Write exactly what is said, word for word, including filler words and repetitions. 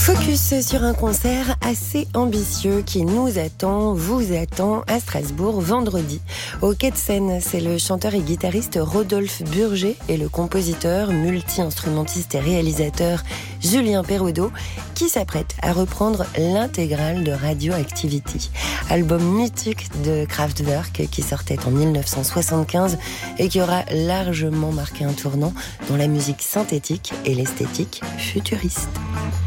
Focus sur un concert assez ambitieux qui nous attend, vous attend à Strasbourg vendredi. Au Quai de Seine, c'est le chanteur et guitariste Rodolphe Burger et le compositeur, multi-instrumentiste et réalisateur Julien Perrodo qui s'apprêtent à reprendre l'intégrale de Radioactivity, album mythique de Kraftwerk qui sortait en dix-neuf cent soixante-quinze et qui aura largement marqué un tournant dans la musique synthétique et l'esthétique futuriste.